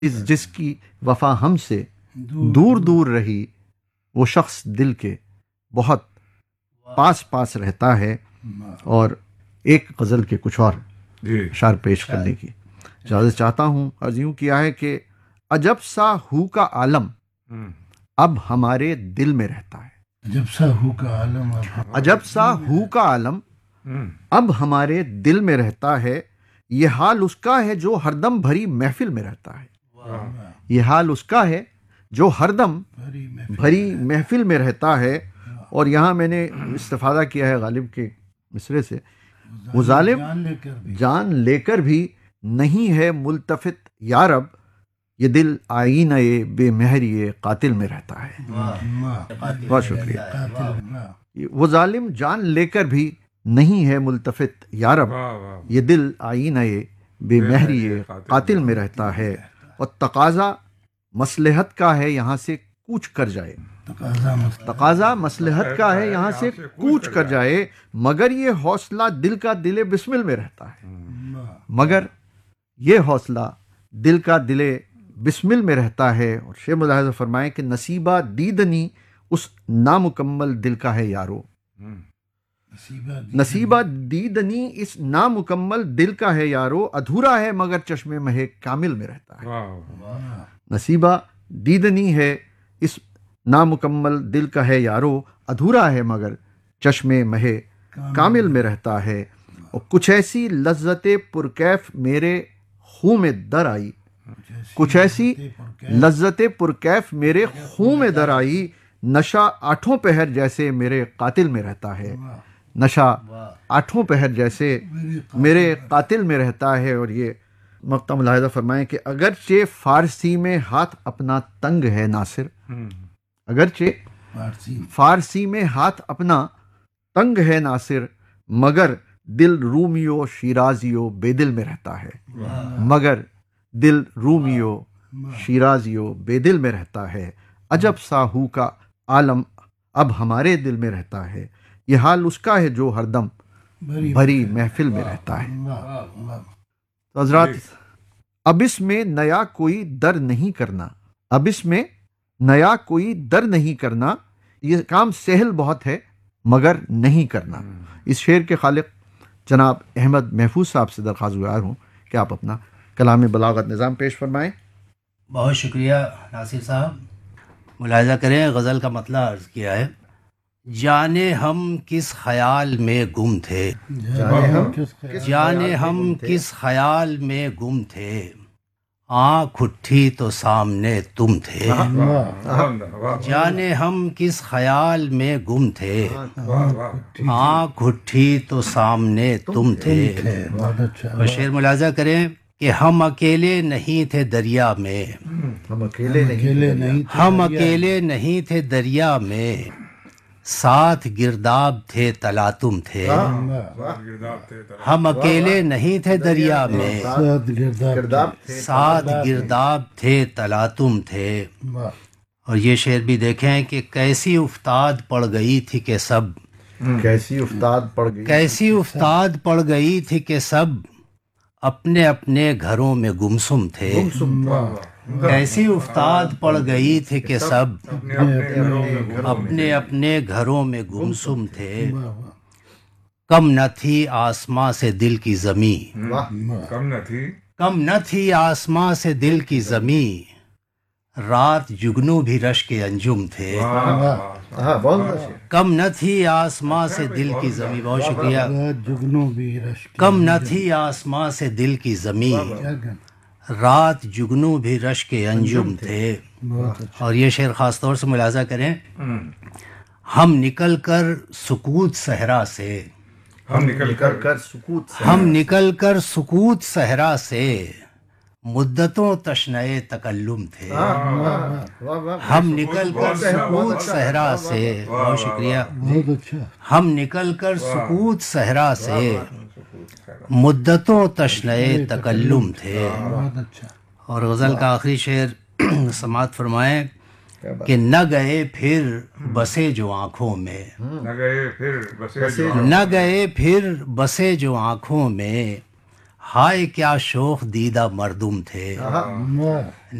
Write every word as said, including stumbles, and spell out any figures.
اس جس کی وفا ہم سے دور دور رہی، وہ شخص دل کے بہت پاس پاس رہتا ہے. اور ایک غزل کے کچھ اور اشعار پیش کرنے کی اجازت چاہتا ہوں. عرض یوں کیا ہے کہ عجب سا ہو کا عالم اب ہمارے دل میں رہتا ہے. عجب سا ہو کا عالم عجب سا ہو کا عالم اب ہمارے دل میں رہتا ہے. یہ حال اس کا ہے جو ہر دم بھری محفل میں رہتا ہے. یہ حال اس کا ہے جو ہر دم بھری محفل میں رہتا ہے. اور یہاں میں نے استفادہ کیا ہے غالب کے مصرے سے، وہ ظالم جان لے کر بھی نہیں ہے ملتفت یارب، یہ دل آئینہ بے مہری قاتل میں رہتا ہے. بہت شکریہ. وہ ظالم جان لے کر بھی نہیں ہے ملتفت یارب، یہ دل آئینہ بے مہری قاتل میں رہتا ہے. اور تقاضا مصلحت کا ہے یہاں سے کوچ کر جائے، تقاضا مصلحت کا ہے یہاں سے کوچ کر جائے، مگر یہ حوصلہ دل کا دل بسمل میں رہتا ہے. مگر یہ حوصلہ دل کا دل بسمل میں رہتا ہے. اور شیخ ملاحظہ فرمائیں کہ نصیبہ دیدنی اس نامکمل دل کا ہے یارو، نصیبہ دیدنی اس نامکمل دل کا ہے یارو، ادھورا ہے مگر چشمے مہ کامل میں رہتا ہے. نصیبہ دیدنی ہے اس نامکمل دل کا ہے یارو، ادھورا ہے مگر چشمے مہ کامل میں رہتا ہے. اور کچھ ایسی لذت پرکیف میرے خوں میں در آئی، کچھ ایسی لذت پرکیف میرے خوں میں در آئی، نشہ آٹھوں پہر جیسے میرے قاتل میں رہتا ہے. نشہ آٹھوں پہر جیسے میرے قاتل میں رہتا ہے. اور یہ مقطع ملاحظہ فرمائیں کہ اگرچہ فارسی میں ہاتھ اپنا تنگ ہے ناصر، اگرچہ فارسی میں ہاتھ اپنا تنگ ہے ناصر، مگر دل رومیو شیرازیو بے دل میں رہتا ہے. مگر دل رومیو شیرازیو بے دل میں رہتا ہے. عجب سا ہو کا عالم اب ہمارے دل میں رہتا ہے. یہ حال اس کا ہے جو ہر دم بھری محفل میں رہتا ہے. تو حضرات، اب اس میں نیا کوئی در نہیں کرنا، اب اس میں نیا کوئی در نہیں کرنا، یہ کام سہل بہت ہے مگر نہیں کرنا. اس شعر کے خالق جناب احمد محفوظ صاحب سے درخواست گزار ہوں کہ آپ اپنا کلام بلاغت نظام پیش فرمائیں. بہت شکریہ ناصر صاحب. ملاحظہ کریں غزل کا مطلع عرض کیا ہے. جانے ہم کس خیال میں گم تھے، جانے ہم کس خیال میں گم تھے، آنکھ اٹھی تو سامنے تم تھے. جانے ہم کس خیال میں گم تھے، آنکھ اٹھی تو سامنے تم تھے. اور شعر ملاحظہ کریں کہ ہم اکیلے نہیں تھے دریا میں، ہم اکیلے نہیں ہم اکیلے نہیں تھے دریا میں، ساتھ گرداب تھے تلا تم تھے. ہم اکیلے نہیں تھے دریا میں، ساتھ گرداب تھے تلا تم تھے. اور یہ شعر بھی دیکھیں کہ کیسی افتاد پڑ گئی تھی کہ سب، کیسی افتاد پڑ گئی کیسی افتاد پڑ گئی تھی کہ سب اپنے اپنے گھروں میں گمسم تھے. کیسی افتاد پڑ گئی تھی کہ سب اپنے اپنے گھروں میں گمسم تھے. کم نہ تھی آسماں سے دل کی زمیں، کم نہ تھی کم نہ تھی آسماں سے دل کی زمیں، رات جگنو بھی رش کے انجم تھے. کم نہ تھی آسماں سے دل کی زمیں. بہت شکریہ. کم نہ تھی آسماں سے دل کی زمین، رات جگنو بھی رش کے انجم تھے. اور یہ شعر خاص طور سے ملاحظہ کریں. ہم نکل کر سکوت صحرا سے، ہم نکل کر سکوت ہم نکل کر سکوت صحرا سے، مدتوں تشنئے تکلم تھے. ہم نکل کر سکوت صحرا سے، بہت شکریہ. ہم نکل کر سکوت صحرا سے، مدتوں تشنئے تکلم تھے. اور غزل کا آخری شعر سماعت فرمائیں کہ نہ گئے پھر بسے جو آنکھوں میں، نہ گئے پھر بسے جو نہ گئے پھر بسے جو آنکھوں میں، ہائے کیا شوخ دیدہ مردم تھے،